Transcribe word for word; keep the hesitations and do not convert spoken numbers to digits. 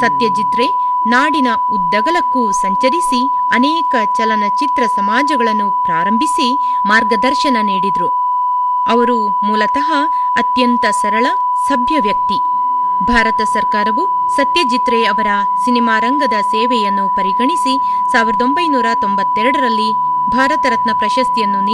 ಸತ್ಯಜಿತ್ ರೇ ನಾಡಿನ ಉದ್ದಗಲಕ್ಕೂ ಸಂಚರಿಸಿ ಅನೇಕ ಚಲನಚಿತ್ರ ಸಮಾಜಗಳನ್ನು ಪ್ರಾರಂಭಿಸಿ ಮಾರ್ಗದರ್ಶನ ನೀಡಿದ್ರು. ಅವರು ಮೂಲತಃ ಅತ್ಯಂತ ಸರಳ ಸಭ್ಯ ವ್ಯಕ್ತಿ. ಭಾರತ ಸರ್ಕಾರವು ಸತ್ಯಜಿತ್ ರೇ ಅವರ ಸಿನಿಮಾ ರಂಗದ ಸೇವೆಯನ್ನು ಪರಿಗಣಿಸಿ ಸಾವಿರದ ಒಂಬೈನೂರ ತೊಂಬತ್ತೆರಡರಲ್ಲಿ ಭಾರತ ರತ್ನ ಪ್ರಶಸ್ತಿಯನ್ನು